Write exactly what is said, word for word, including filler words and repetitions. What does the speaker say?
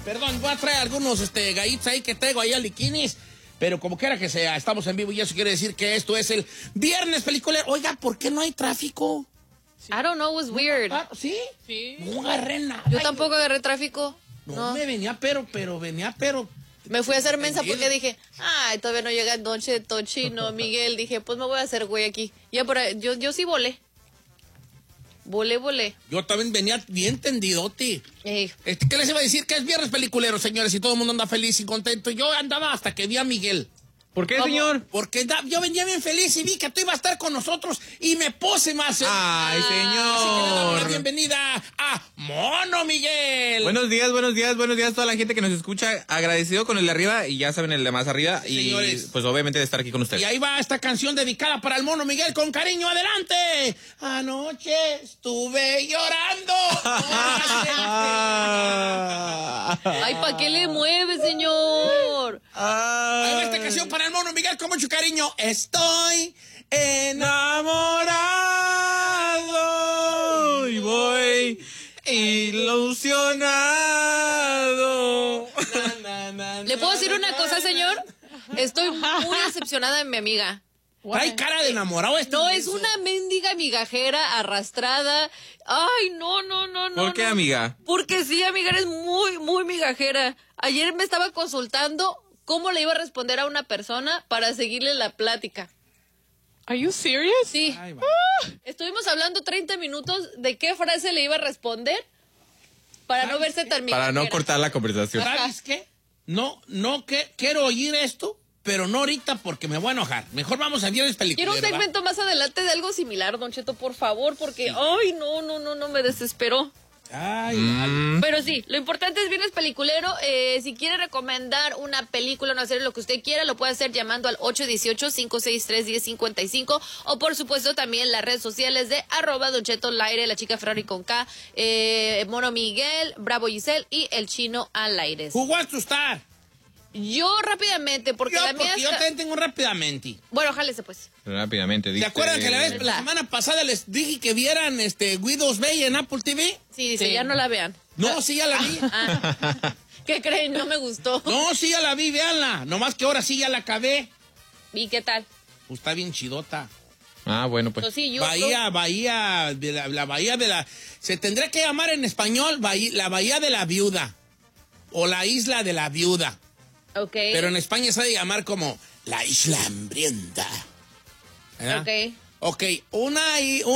Perdón, voy a traer algunos este, gallitos ahí que traigo ahí al liquinis. Pero como quiera que sea, estamos en vivo y eso quiere decir que esto es el Viernes Peliculero. Oiga, ¿por qué no hay tráfico? Sí. I don't know, it was weird. Ah, ¿Sí? Sí. No agarré nada. Yo tampoco agarré tráfico. No, no, me venía pero, pero, venía pero. Me fui a hacer mensa porque dije, ay, todavía no llega Noche, Tochino, Miguel. Dije, pues me voy a hacer güey aquí. Ya por ahí, yo, yo sí volé. Volé, volé. Yo también venía bien tendidote. Ey. Este, ¿Qué les iba a decir? Que es Viernes Peliculero, señores, y todo el mundo anda feliz y contento. Yo andaba hasta que vi a Miguel. ¿Por qué, ¿Cómo? señor? Porque da, yo venía bien feliz y vi que tú ibas a estar con nosotros y me puse más. Ay, Así que le damos señor. la bienvenida a Mono Miguel. Buenos días, buenos días, buenos días a toda la gente que nos escucha. Agradecido con el de arriba y ya saben el de más arriba. Sí, y señores. pues obviamente de estar aquí con ustedes. Y ahí va esta canción dedicada para el Mono Miguel con cariño. ¡Adelante! Anoche estuve llorando. Ay, ¿para qué le mueve, señor? Ahí va esta canción para el Mono Miguel con mucho cariño. Estoy enamorado y voy ilusionado. Na, na, na, ¿Le puedo decir una cosa, señor? Estoy muy decepcionada de mi amiga. Trae cara de enamorado este. No, es una mendiga migajera arrastrada. Ay, no, no, no, no. ¿Por qué, no. amiga? Porque sí, amiga, eres muy, muy migajera. Ayer me estaba consultando cómo le iba a responder a una persona para seguirle la plática. Are you serious? Sí. Ay, va. Estuvimos hablando treinta minutos de qué frase le iba a responder para no verse tan migajera. Para no cortar la conversación. ¿Sabes qué? No, no, que quiero oír esto, pero no ahorita porque me voy a enojar. Mejor vamos a Viernes Peliculero. Quiero un segmento más adelante de algo similar, Don Cheto, por favor, porque, sí. ay, no, no, no, no, me desesperó. Ay, Mm. Pero sí, lo importante es Viernes Peliculero. Eh, si quiere recomendar una película, una serie, lo que usted quiera, lo puede hacer llamando al ocho uno ocho, cinco seis tres, uno cero cinco cinco o por supuesto también las redes sociales de arroba Don Cheto al aire, la chica Ferrari con K, eh, Mono Miguel, Bravo Giselle y el Chino al aire. Who wants to start? Yo rápidamente, porque Yo, la mía porque yo está... también tengo rápidamente. Bueno, jálese pues. Rápidamente. ¿Se dice- acuerdan que la, vez, la semana pasada les dije que vieran este Guido's Bay en Apple T V? Sí, dice, Sí. ya no la vean. No, sí, ya la vi. Ah. ¿Qué creen? No me gustó. No, sí, ya la vi, véanla. Nomás que ahora sí ya la acabé. ¿Y qué tal? Pues está bien chidota. Ah, bueno, pues. Pues sí, yo... Bahía, Bahía, de la, la Bahía de la... Se tendría que llamar en español bahía, la Bahía de la Viuda. O la Isla de la Viuda. Ok. Pero en España se ha de llamar como la Isla Hambrienta. ¿verdad? Ok. Ok, una y...